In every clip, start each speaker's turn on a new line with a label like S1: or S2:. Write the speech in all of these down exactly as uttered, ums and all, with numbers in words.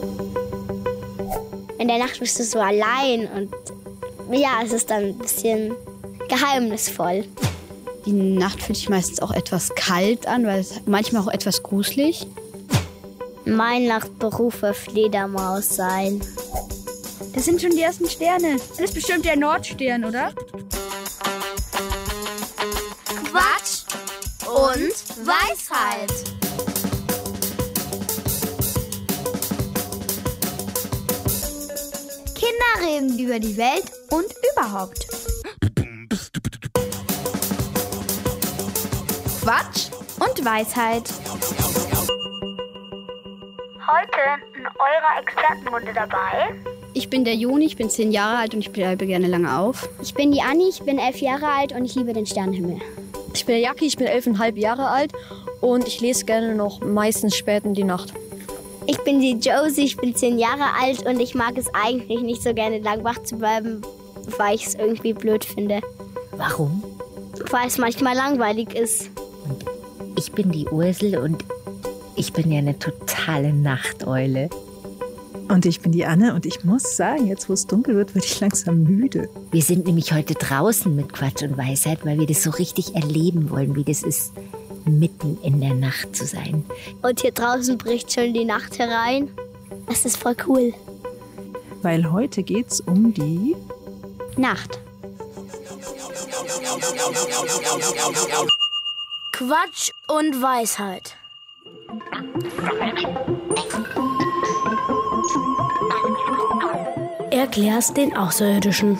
S1: In der Nacht bist du so allein und ja, es ist dann ein bisschen geheimnisvoll.
S2: Die Nacht fühlt sich meistens auch etwas kalt an, weil es manchmal auch etwas gruselig.
S1: Mein Nachtberuf wird Fledermaus sein.
S3: Das sind schon die ersten Sterne. Das ist bestimmt der Nordstern, oder?
S4: Quatsch und Weisheit.
S3: Kinder reden über die Welt und überhaupt. Quatsch und Weisheit.
S1: Heute in eurer Expertenrunde dabei.
S2: Ich bin der Juni, ich bin zehn Jahre alt und ich bleibe gerne lange auf.
S1: Ich bin die Anni, ich bin elf Jahre alt und ich liebe den Sternenhimmel.
S5: Ich bin der Jacki, ich bin elfeinhalb Jahre alt und ich lese gerne noch meistens spät in die Nacht.
S1: Ich bin die Josie, ich bin zehn Jahre alt und ich mag es eigentlich nicht so gerne lang wach zu bleiben, weil ich es irgendwie blöd finde.
S6: Warum?
S1: Weil es manchmal langweilig ist.
S6: Ich bin die Ursel und ich bin ja eine totale Nachteule.
S7: Und ich bin die Anne und ich muss sagen, jetzt wo es dunkel wird, werde ich langsam müde.
S6: Wir sind nämlich heute draußen mit Quatsch und Weisheit, weil wir das so richtig erleben wollen, wie das ist, mitten in der Nacht zu sein.
S1: Und hier draußen bricht schon die Nacht herein. Das ist voll cool.
S7: Weil heute geht's um die
S1: Nacht.
S4: Quatsch und Weisheit. Erklär's den Außerirdischen.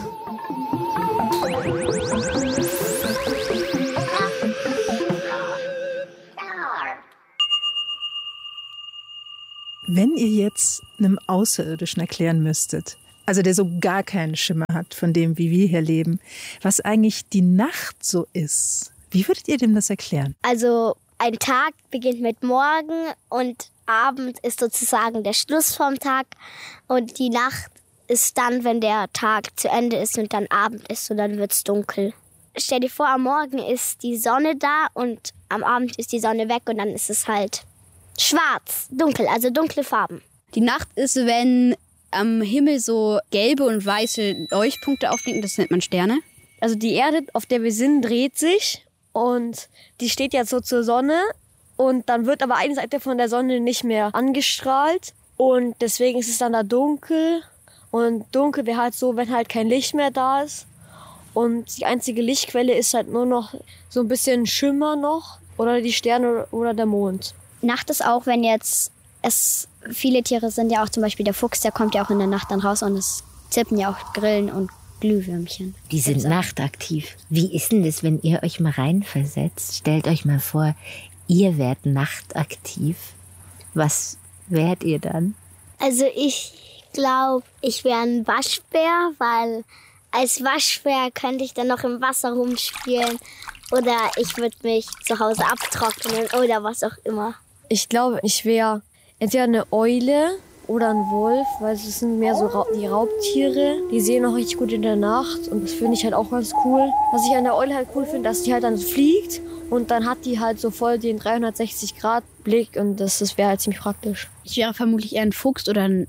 S7: Wenn ihr jetzt einem Außerirdischen erklären müsstet, also der so gar keinen Schimmer hat von dem, wie wir hier leben, was eigentlich die Nacht so ist, wie würdet ihr dem das erklären?
S1: Also ein Tag beginnt mit Morgen und Abend ist sozusagen der Schluss vom Tag und die Nacht ist dann, wenn der Tag zu Ende ist und dann Abend ist und dann wird's dunkel. Stell dir vor, am Morgen ist die Sonne da und am Abend ist die Sonne weg und dann ist es halt schwarz, dunkel, also dunkle Farben.
S2: Die Nacht ist, wenn am Himmel so gelbe und weiße Leuchtpunkte aufblinken, das nennt man Sterne.
S5: Also die Erde, auf der wir sind, dreht sich und die steht jetzt so zur Sonne und dann wird aber eine Seite von der Sonne nicht mehr angestrahlt und deswegen ist es dann da dunkel und dunkel wäre halt so, wenn halt kein Licht mehr da ist und die einzige Lichtquelle ist halt nur noch so ein bisschen Schimmer noch oder die Sterne oder der Mond.
S1: Nacht ist auch, wenn jetzt es viele Tiere sind, ja auch zum Beispiel der Fuchs, der kommt ja auch in der Nacht dann raus und es zippen ja auch Grillen und Glühwürmchen.
S6: Die sind nachtaktiv. Wie ist denn das, wenn ihr euch mal reinversetzt? Stellt euch mal vor, ihr wärt nachtaktiv. Was wärt ihr dann?
S1: Also ich glaube, ich wäre ein Waschbär, weil als Waschbär könnte ich dann noch im Wasser rumspielen oder ich würde mich zu Hause abtrocknen oder was auch immer.
S5: Ich glaube, ich wäre entweder eine Eule oder ein Wolf, weil es sind mehr so Ra- die Raubtiere. Die sehen auch richtig gut in der Nacht und das finde ich halt auch ganz cool. Was ich an der Eule halt cool finde, dass die halt dann fliegt und dann hat die halt so voll den dreihundertsechzig Grad Blick und das, das wäre halt ziemlich praktisch.
S2: Ich wäre vermutlich eher ein Fuchs oder ein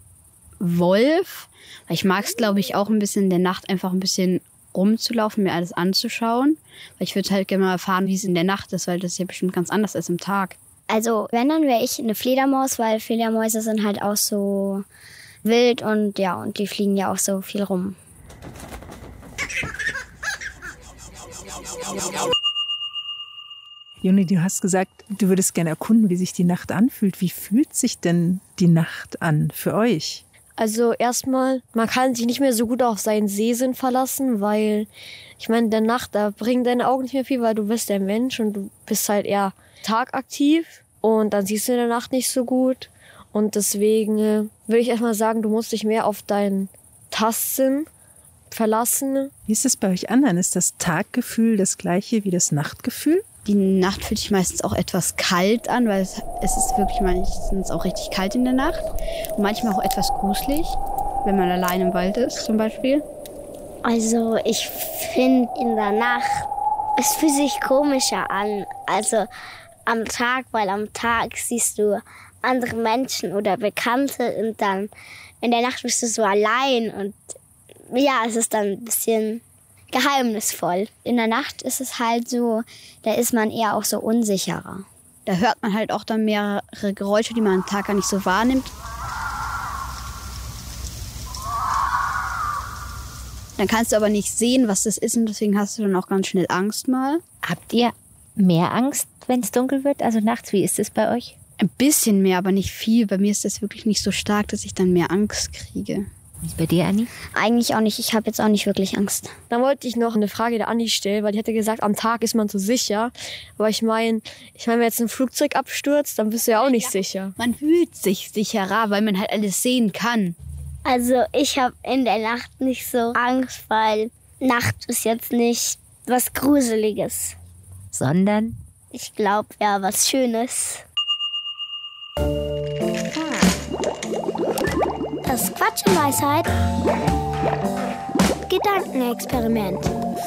S2: Wolf. Weil ich mag es, glaube ich, auch ein bisschen in der Nacht einfach ein bisschen rumzulaufen, mir alles anzuschauen. Weil ich würde halt gerne mal erfahren, wie es in der Nacht ist, weil das ist ja bestimmt ganz anders als im Tag.
S1: Also wenn, dann wäre ich eine Fledermaus, weil Fledermäuse sind halt auch so wild und ja, und die fliegen ja auch so viel rum.
S7: Juni, du hast gesagt, du würdest gerne erkunden, wie sich die Nacht anfühlt. Wie fühlt sich denn die Nacht an für euch?
S5: Also erstmal, man kann sich nicht mehr so gut auf seinen Sehsinn verlassen, weil ich meine, in der Nacht, da bringen deine Augen nicht mehr viel, weil du bist der Mensch und du bist halt eher tagaktiv und dann siehst du in der Nacht nicht so gut. Und deswegen äh, würde ich erstmal sagen, du musst dich mehr auf deinen Tastsinn verlassen.
S7: Wie ist es bei euch anderen? Ist das Taggefühl das gleiche wie das Nachtgefühl?
S2: Die Nacht fühlt sich meistens auch etwas kalt an, weil es, es ist wirklich meistens auch richtig kalt in der Nacht. Und manchmal auch etwas gruselig, wenn man allein im Wald ist zum Beispiel.
S1: Also ich finde in der Nacht, es fühlt sich komischer an. Also am Tag, weil am Tag siehst du andere Menschen oder Bekannte und dann in der Nacht bist du so allein und ja, es ist dann ein bisschen geheimnisvoll. In der Nacht ist es halt so, da ist man eher auch so unsicherer.
S2: Da hört man halt auch dann mehrere Geräusche, die man am Tag gar nicht so wahrnimmt. Dann kannst du aber nicht sehen, was das ist und deswegen hast du dann auch ganz schnell Angst mal.
S6: Habt ihr mehr Angst, wenn es dunkel wird? Also nachts, wie ist es bei euch?
S2: Ein bisschen mehr, aber nicht viel. Bei mir ist das wirklich nicht so stark, dass ich dann mehr Angst kriege.
S6: Wie ist bei dir, Anni?
S1: Eigentlich auch nicht. Ich habe jetzt auch nicht wirklich Angst.
S5: Dann wollte ich noch eine Frage der Anni stellen, weil die hatte gesagt, am Tag ist man so sicher. Aber ich meine, ich meine, wenn jetzt ein Flugzeug abstürzt, dann bist du ja auch nicht ja. sicher.
S2: Man fühlt sich sicherer, weil man halt alles sehen kann.
S1: Also ich habe in der Nacht nicht so Angst, weil Nacht ist jetzt nicht was Gruseliges.
S6: Sondern?
S1: Ich glaube, ja, was Schönes. Das Quatsch und Weisheit. Gedankenexperiment.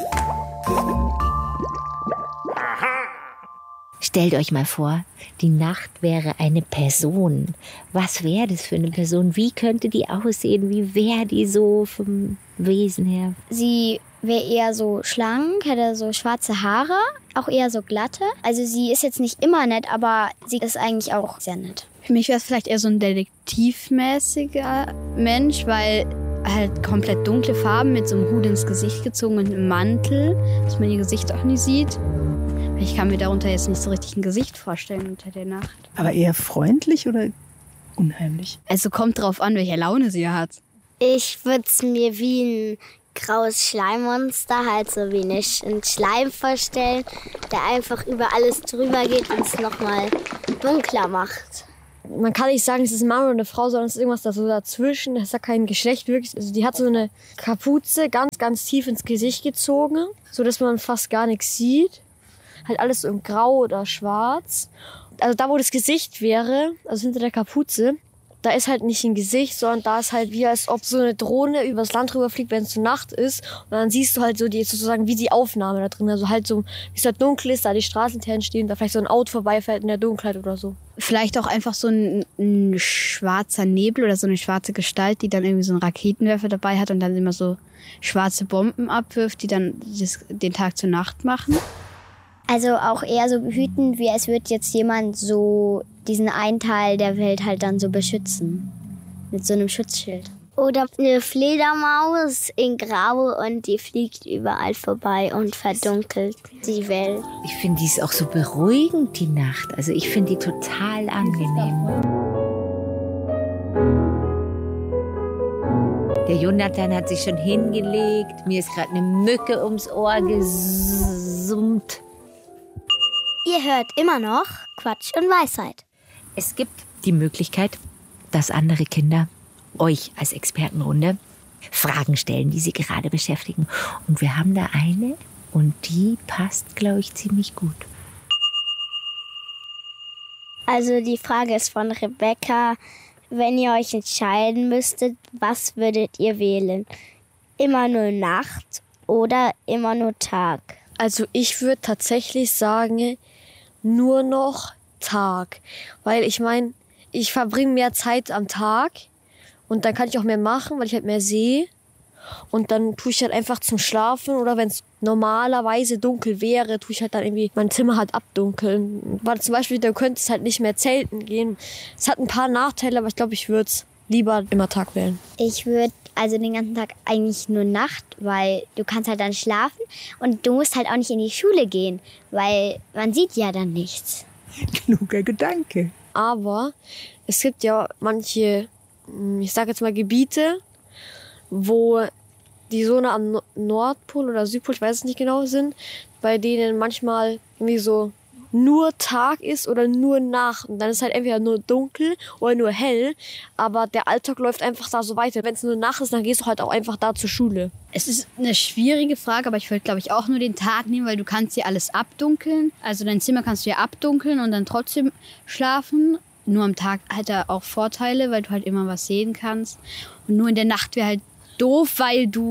S6: Stellt euch mal vor, die Nacht wäre eine Person. Was wäre das für eine Person? Wie könnte die aussehen? Wie wäre die so vom Wesen her?
S1: Sie wäre eher so schlank, hätte so schwarze Haare, auch eher so glatte. Also sie ist jetzt nicht immer nett, aber sie ist eigentlich auch sehr nett.
S2: Für mich wäre es vielleicht eher so ein detektivmäßiger Mensch, weil halt komplett dunkle Farben mit so einem Hut ins Gesicht gezogen und einem Mantel, dass man ihr Gesicht auch nie sieht. Ich kann mir darunter jetzt nicht so richtig ein Gesicht vorstellen unter der Nacht.
S7: Aber eher freundlich oder unheimlich?
S2: Also kommt drauf an, welche Laune sie hat.
S1: Ich würde es mir wie ein graues Schleimmonster, halt so wie ein Schleim vorstellen, der einfach über alles drüber geht und es nochmal dunkler macht.
S5: Man kann nicht sagen, es ist ein Mann oder eine Frau, sondern es ist irgendwas da so dazwischen. Das hat kein Geschlecht wirklich. Also die hat so eine Kapuze ganz, ganz tief ins Gesicht gezogen, sodass man fast gar nichts sieht. Halt alles so in grau oder schwarz. Also da, wo das Gesicht wäre, also hinter der Kapuze, da ist halt nicht ein Gesicht, sondern da ist halt wie, als ob so eine Drohne übers Land rüberfliegt, wenn es so Nacht ist. Und dann siehst du halt so die, sozusagen wie die Aufnahme da drin. Also halt so, wie es halt dunkel ist, da die Straßenlaternen stehen, da vielleicht so ein Auto vorbeifährt in der Dunkelheit oder so.
S2: Vielleicht auch einfach so ein, ein schwarzer Nebel oder so eine schwarze Gestalt, die dann irgendwie so einen Raketenwerfer dabei hat und dann immer so schwarze Bomben abwirft, die dann das, den Tag zur Nacht machen.
S1: Also auch eher so behüten, wie es wird jetzt jemand so diesen einen Teil der Welt halt dann so beschützen. Mit so einem Schutzschild. Oder eine Fledermaus in Grau und die fliegt überall vorbei und verdunkelt die Welt.
S6: Ich finde die ist auch so beruhigend, die Nacht. Also ich finde die total angenehm. Der Jonathan hat sich schon hingelegt. Mir ist gerade eine Mücke ums Ohr gesummt.
S1: Ihr hört immer noch Quatsch und Weisheit.
S6: Es gibt die Möglichkeit, dass andere Kinder euch als Expertenrunde Fragen stellen, die sie gerade beschäftigen. Und wir haben da eine und die passt, glaube ich, ziemlich gut.
S1: Also die Frage ist von Rebecca. Wenn ihr euch entscheiden müsstet, was würdet ihr wählen? Immer nur Nacht oder immer nur Tag?
S5: Also ich würde tatsächlich sagen, nur noch Tag. Weil ich meine, ich verbringe mehr Zeit am Tag und dann kann ich auch mehr machen, weil ich halt mehr sehe. Und dann tue ich halt einfach zum Schlafen oder wenn es normalerweise dunkel wäre, tue ich halt dann irgendwie mein Zimmer halt abdunkeln. Weil zum Beispiel, da könnte es halt nicht mehr zelten gehen. Es hat ein paar Nachteile, aber ich glaube, ich würde es lieber immer Tag wählen.
S1: Ich würde also den ganzen Tag eigentlich nur Nacht, weil du kannst halt dann schlafen und du musst halt auch nicht in die Schule gehen, weil man sieht ja dann nichts.
S7: Kluger Gedanke.
S5: Aber es gibt ja manche, ich sage jetzt mal Gebiete, wo die so nah am Nordpol oder Südpol, ich weiß es nicht genau, sind, bei denen manchmal irgendwie so nur Tag ist oder nur Nacht. Und dann ist halt entweder nur dunkel oder nur hell, aber der Alltag läuft einfach da so weiter. Wenn es nur Nacht ist, dann gehst du halt auch einfach da zur Schule.
S2: Es ist eine schwierige Frage, aber ich würde, glaube ich, auch nur den Tag nehmen, weil du kannst hier alles abdunkeln. Also dein Zimmer kannst du ja abdunkeln und dann trotzdem schlafen. Nur am Tag hat er auch Vorteile, weil du halt immer was sehen kannst. Und nur in der Nacht wäre halt doof, weil du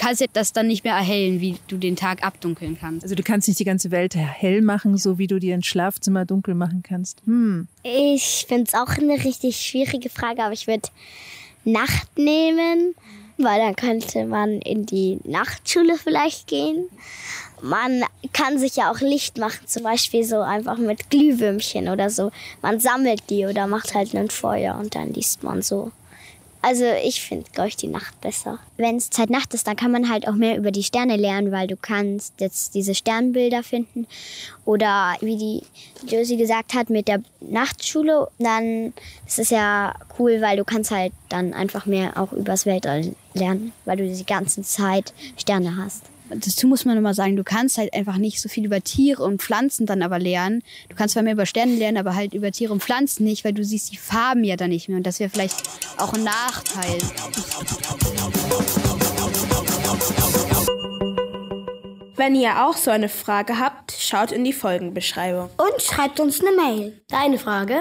S2: kannst ja das dann nicht mehr erhellen, wie du den Tag abdunkeln kannst.
S7: Also du kannst nicht die ganze Welt hell machen, so wie du dir ein Schlafzimmer dunkel machen kannst. Hm.
S1: Ich finde es auch eine richtig schwierige Frage, aber ich würde Nacht nehmen, weil dann könnte man in die Nachtschule vielleicht gehen. Man kann sich ja auch Licht machen, zum Beispiel so einfach mit Glühwürmchen oder so. Man sammelt die oder macht halt ein Feuer und dann liest man so. Also ich finde, glaube ich, die Nacht besser. Wenn es Zeit Nacht ist, dann kann man halt auch mehr über die Sterne lernen, weil du kannst jetzt diese Sternbilder finden. Oder wie die Josie gesagt hat, mit der Nachtschule, dann ist es ja cool, weil du kannst halt dann einfach mehr auch übers Weltall lernen, weil du die ganze Zeit Sterne hast.
S2: Dazu muss man immer sagen, du kannst halt einfach nicht so viel über Tiere und Pflanzen dann aber lernen. Du kannst zwar mehr über Sterne lernen, aber halt über Tiere und Pflanzen nicht, weil du siehst die Farben ja dann nicht mehr. Und das wäre vielleicht auch ein Nachteil.
S8: Wenn ihr auch so eine Frage habt, schaut in die Folgenbeschreibung.
S4: Und schreibt uns eine Mail. Deine Frage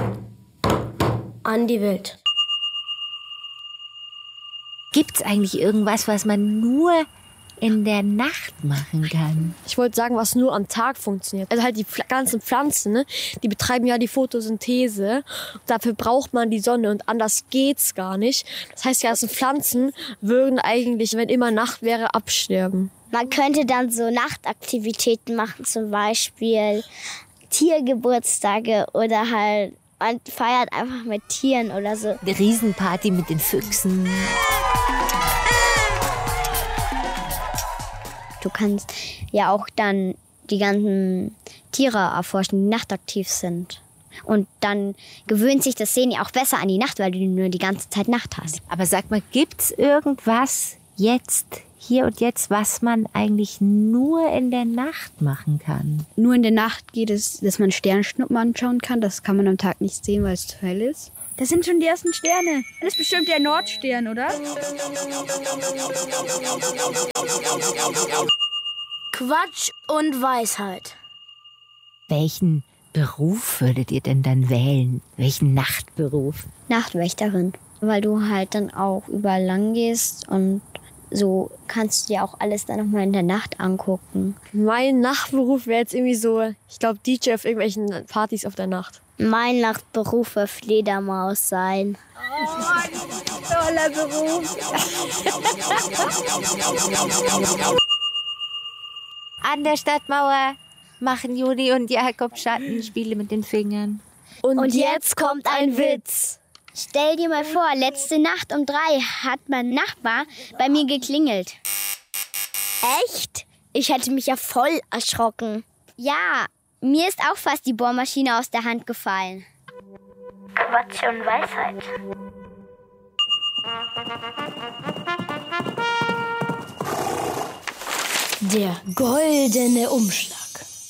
S4: an die Welt.
S6: Gibt's eigentlich irgendwas, was man nur in der Nacht machen kann?
S5: Ich wollte sagen, was nur am Tag funktioniert. Also halt die ganzen Pflanzen, ne? Die betreiben ja die Photosynthese. Dafür braucht man die Sonne und anders geht's gar nicht. Das heißt, die ganzen Pflanzen würden eigentlich, wenn immer Nacht wäre, absterben.
S1: Man könnte dann so Nachtaktivitäten machen, zum Beispiel Tiergeburtstage oder halt, man feiert einfach mit Tieren oder so.
S6: Eine Riesenparty mit den Füchsen.
S1: Du kannst ja auch dann die ganzen Tiere erforschen, die nachtaktiv sind. Und dann gewöhnt sich das Sehen ja auch besser an die Nacht, weil du nur die ganze Zeit Nacht hast.
S6: Aber sag mal, gibt's irgendwas jetzt, hier und jetzt, was man eigentlich nur in der Nacht machen kann?
S2: Nur in der Nacht geht es, dass man Sternschnuppen anschauen kann. Das kann man am Tag nicht sehen, weil es zu hell ist.
S3: Das sind schon die ersten Sterne. Das ist bestimmt der Nordstern, oder?
S4: Quatsch und Weisheit.
S6: Welchen Beruf würdet ihr denn dann wählen? Welchen Nachtberuf?
S1: Nachtwächterin, weil du halt dann auch überall lang gehst und so kannst du dir auch alles dann nochmal in der Nacht angucken.
S5: Mein Nachtberuf wäre jetzt irgendwie so, ich glaube, D J auf irgendwelchen Partys auf der Nacht.
S1: Mein Nachtberuf wird Fledermaus sein.
S3: Oh, ein toller Beruf.
S6: An der Stadtmauer machen Juli und Jakob Schattenspiele mit den Fingern.
S1: Und, und jetzt kommt ein Witz. Stell dir mal vor, letzte Nacht um drei hat mein Nachbar bei mir geklingelt. Echt? Ich hätte mich ja voll erschrocken. Ja, mir ist auch fast die Bohrmaschine aus der Hand gefallen. Quatsch und Weisheit.
S4: Der goldene Umschlag.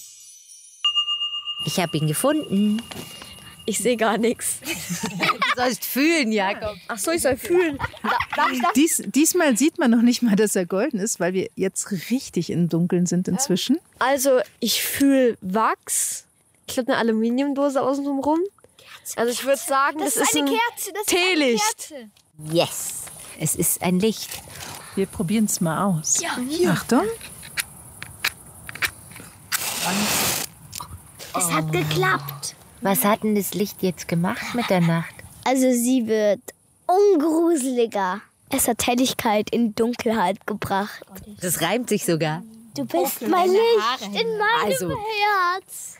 S6: Ich habe ihn gefunden.
S5: Ich sehe gar nichts.
S6: Du sollst fühlen, Jakob.
S5: Ach so, ich soll fühlen. Darf ich das?
S7: Dies, diesmal sieht man noch nicht mal, dass er golden ist, weil wir jetzt richtig im Dunkeln sind inzwischen.
S5: Also, ich fühle Wachs. Ich glaube, eine Aluminiumdose außenrum rum. Also, ich würde sagen, das, das ist eine Kerze. Das Teelicht.
S3: Ist eine Kerze.
S6: Yes, es ist ein Licht.
S7: Wir probieren es mal aus.
S3: Ja, hier.
S7: Achtung.
S1: Es hat geklappt.
S6: Was hat denn das Licht jetzt gemacht mit der Nacht?
S1: Also sie wird ungruseliger. Es hat Helligkeit in Dunkelheit gebracht.
S6: Das reimt sich sogar.
S1: Du bist mein Licht in meinem
S6: Also.
S1: Herz.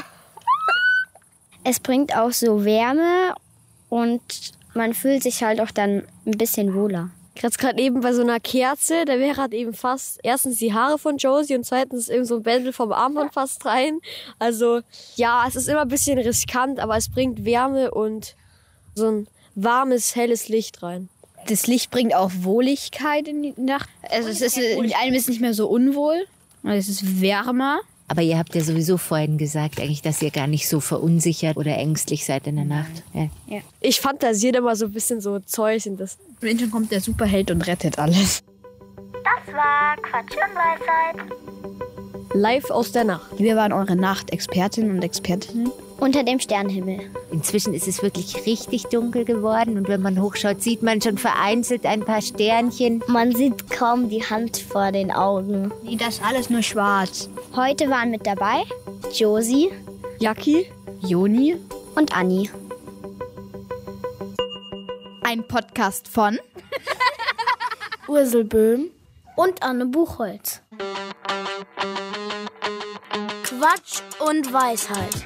S1: Es bringt auch so Wärme und man fühlt sich halt auch dann ein bisschen wohler.
S5: Ich hatte gerade eben bei so einer Kerze, da wäre halt eben fast erstens die Haare von Josie und zweitens irgend so ein Bändel vom Armband fast rein. Also ja, es ist immer ein bisschen riskant, aber es bringt Wärme und so ein warmes, helles Licht rein.
S2: Das Licht bringt auch Wohligkeit in die Nacht. Also es ist, einem ist nicht mehr so unwohl, es ist wärmer.
S6: Aber ihr habt ja sowieso vorhin gesagt, eigentlich, dass ihr gar nicht so verunsichert oder ängstlich seid in der Nacht. Ja.
S2: Ja.
S5: Ich fantasiere immer so ein bisschen so Zeug in das.
S2: Irgendwann kommt der Superheld und rettet alles.
S1: Das war Quatsch und Weisheit.
S5: Live aus der Nacht.
S2: Wir waren eure Nachtexpertinnen und Expertinnen.
S1: Unter dem Sternenhimmel.
S6: Inzwischen ist es wirklich richtig dunkel geworden und wenn man hochschaut, sieht man schon vereinzelt ein paar Sternchen.
S1: Man sieht kaum die Hand vor den Augen.
S3: Nee, das ist alles nur schwarz.
S1: Heute waren mit dabei Josie,
S5: Jacki,
S2: Joni
S1: und Anni.
S3: Ein Podcast von
S4: Ursel Böhm.
S1: Und Anne Buchholz.
S4: Quatsch und Weisheit.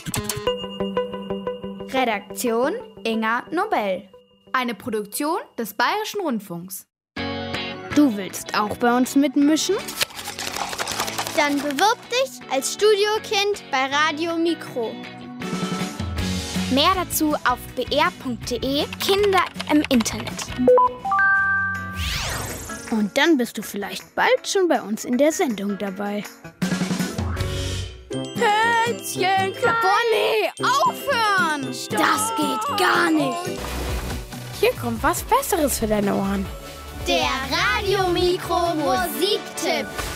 S3: Redaktion Inga Nobel. Eine Produktion des Bayerischen Rundfunks. Du willst auch bei uns mitmischen?
S1: Dann bewirb dich als Studiokind bei Radio Mikro.
S8: Mehr dazu auf b r punkt d e Kinder im Internet.
S3: Und dann bist du vielleicht bald schon bei uns in der Sendung dabei. Kätzchen, boah, nee, aufhören!
S4: Das geht gar nicht.
S8: Hier kommt was Besseres für deine Ohren.
S1: Der Radio Mikro Musiktipp.